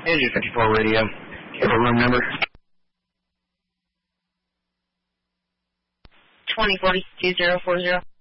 Engine 54 radio. Give a room number. 2040-2040.